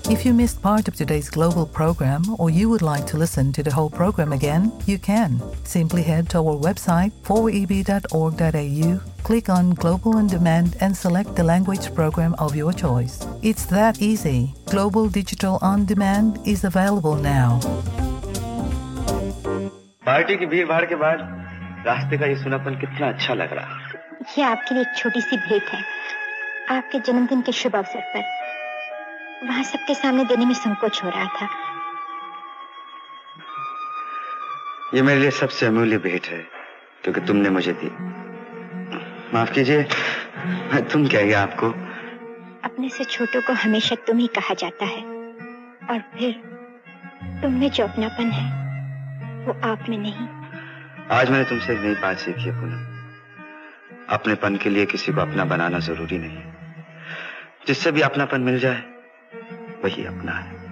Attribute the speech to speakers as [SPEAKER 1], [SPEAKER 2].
[SPEAKER 1] If you missed part of today's global program or you would like to listen to the whole program again, you can. Simply head to our website 4eb.org.au, click on Global On Demand and select the language program of your choice. It's that easy. Global Digital On Demand is available now.
[SPEAKER 2] Party की भीड़ भाड़ के बाद रास्ते का ये सुनापन कितना अच्छा लग रहा है।
[SPEAKER 3] ये आपके लिए एक छोटी सी भेंट है, आपके जन्मदिन के शुभ अवसर पर। वहां सबके सामने देने में संकोच हो रहा था।
[SPEAKER 2] ये मेरे लिए सबसे अमूल्य भेंट है क्योंकि तुमने मुझे दी। माफ कीजिए, मैं तुम क्या ही आपको।
[SPEAKER 3] अपने से छोटों को हमेशा तुम ही कहा जाता है और फिर तुम में जो अपनापन है वो आप में नहीं।
[SPEAKER 2] आज मैंने तुमसे एक नई बात सीखी है पूनम। अपनेपन के लिए किसी को अपना बनाना जरूरी नहीं। जिससे भी अपनापन मिल जाए वही अपना है।